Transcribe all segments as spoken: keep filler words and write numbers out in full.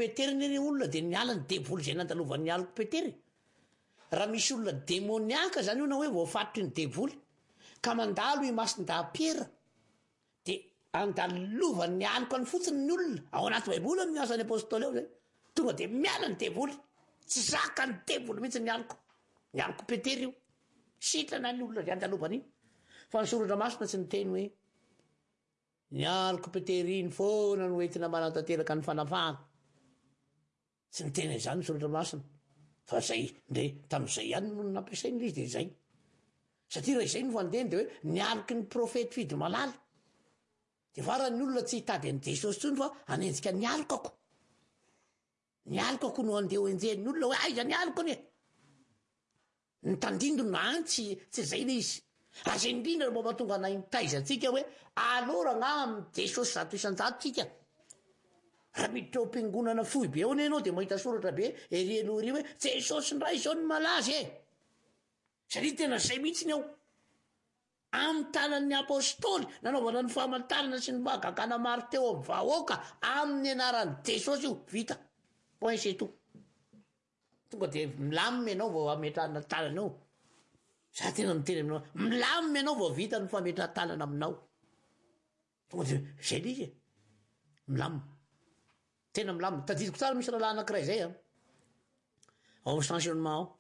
petera ny olona de niala ny devoly zay nandalovan'ny aliko petery raha misy olona demoniaka zany io na hoe voafatotry ny devoly ka mandalo i masin-dahapera de andalovan'ny aliko any fotsiny ny olona ao anaty baiboly amin'ny asan'ny apôstôly ao zay tonga de miala ny devoly tsy zaka ny devoly mihitsy ny aliko ny aliko petery io sitrana ny olona zay andalovany iny fa ny soratra masina tsy niteny hoe ny aliko petery iny foana no entina manatateraka ny fanafahana tsy niteny zany ny soratra masina fa zay nde tam'izay ihany no nampiasainy le izy de zay satria raha izay no fandehany de hoe nialiky ny profety fidy malala de farany olona tsy hitady any Jesosy tsony fa anenjika ny alikako ny alikako no andeha enjehan'ny olona hoe aiza ny aliko anie ny tandindro na tsy tsy zay le izy ary zay indrindra mba mahatonga nahitaizantsika hoe alora gnam Jesosy zato isan-jato tsika raha miditra ao am-piangonana fohy be ao nenao de mahita soratra be ery aloha ery hoe Jesosy ndray zao ny malaza e satria tena zay mihitsy ny ao amin'ny tanan'ny apôstôly nanaovana ny famantarana sy ny mahagagana maro teo amin'ny vahoaka amin'ny anaran'i Jesosy io vita point c'est tout tonga de milamina ianao vao ametrahana tanana ao za tena miteny aminao milamina ianao vao vita ny fametraha tanana aminao tonga de zay le izy e milamina tena milamina tadidiko tsara misy rahalahy anankiray zay a ao amin'ny stationnement ao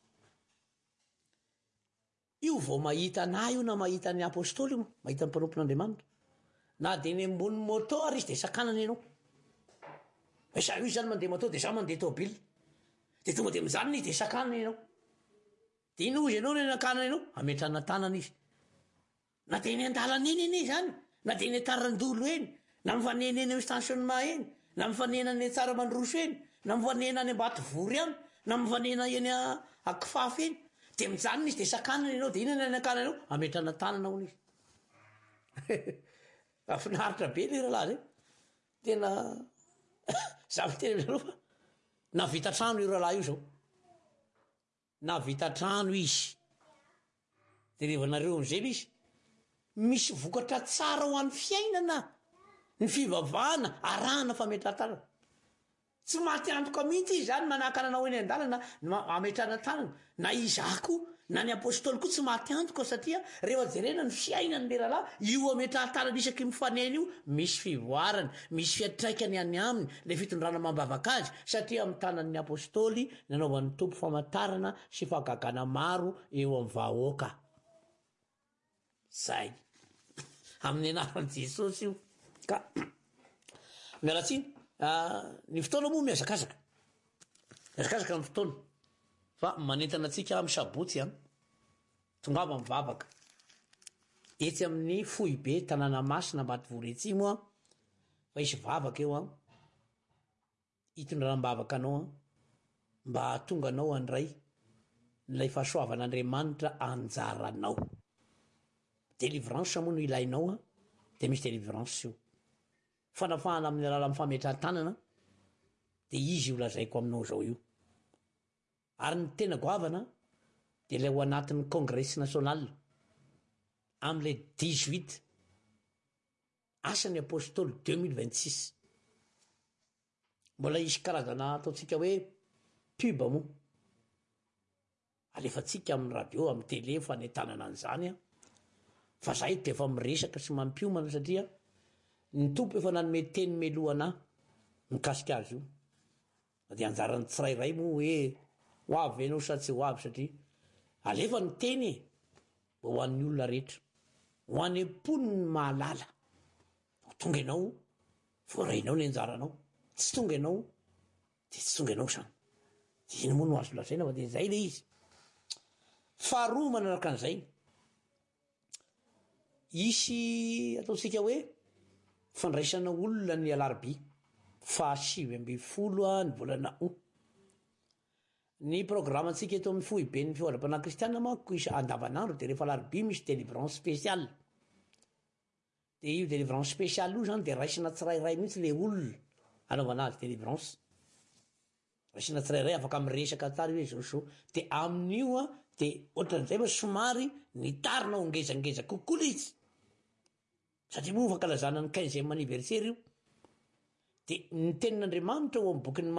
io vao mahita anahy io na mahita ny apôstôly io mahita ny mpanompon'Andriamanitra na de ny ambony moteur izy de sakanana ianao hoe sa io zany mandeha moteur de za mandeha tôbily de tonga de mijanona izy de sakanana ianao de ino izy ianao ny akanana ianao ametrahana tanana izy na de ny andalana eny eny zany na de ny atarandolo eny na mifanena eny amin'ny stationnement eny na mifanena ny tsara mandroso eny na mifanena any Ambatovory any na mifanena eny akifafy eny de mijanona izy de sakanana ianao de inona ny akanana ianao ametrahana tanana ao izy afinaritra be le rahalahy zay tena za miteny aminareo fa na vita trano io rahalahy io zao na vita trano izy de revanareo am'zay izy misy vokatra tsara ho an'ny fiainana ny fivavahana arahana fametraha-tanana tsy maty antoka mihitsy izy zany manakananao eny an-dalana ametrahana tanana na izako na ny apôstôly koa tsy maty antoka satria rehefa jerena ny fiainany le rahalahy io ametraha-tanana isaky mifanena io misy fivoarana misy fiatraikany any aminy le fitondrana mambavaka azy satria amin'ny tanan'ny apôstôly nanaovan'ny tompo famantarana sy fahagagana maro eo amin'ny vahoaka zay amin'ny anaran'i Jesosy io ka mialatsiny ny fotoana moa miazakazaka miazakazaka ny fotoana fa manentana antsika amin'ny sabotsy a tongava mivavaka etsy amin'ny fohy be tanàna masina Ambatovory etsy moa fa isy vavaka eo a hitondrana-bavaka anao a mba tonga anao andray nylay fahasoavan'Andriamanitra anjaranao délivrance moa no ilainao a de misy délivrance io fanafahana amin'ny alalan'ny fametraha-tanana de izy io lazaiko aminao zao io ary ny tena goavana de lay ho anatin'ny congrès national am'le dix-huit asan'ny apôstôly deux mille vingt-six mbola isy karazana ataotsika hoe pub moa alefatsika amin'ny radio amin'ny télé fanetanana an'izany a fa zahay de efa miresaka sy mampiomana satria ny tompo efa nanome teny melohanahy mikasika azy io de anjarany tsirairay moa hoe ho avy ianao sa tsy ho avy satria alefa ny teny e mba ho an'ny olona rehetra ho any am-pony ny mahalala tonga ianao voarainao ny anjaranao tsy tonga ianao de tsy tonga ianao zany de iny moa no azo lazaina fa de zay le izy faharoa manaraka an'izay isy ataotsika hoe fandraisana olona ny alarobia fahasivy amby folo a ny volana août ny programme antsika eto amin'ny fohy be ny fioadram-panahy kristianina manko isa andavanandro de rehefa alarobia misy délivrance spéciale de io délivrance spéciale io zany de raisina tsirairay mihitsy le olona anaovana azy délivrance raisina tsirairay afaka miresaka tsara hoe zao zao de amin'io a de ohatran'izay fa somary nitarina ho ngezangeza kokoa le izy satria moa fankalazana ny quinzième anniversaire io de ny tenin'Andriamanitra ho amin'ny bokin'ny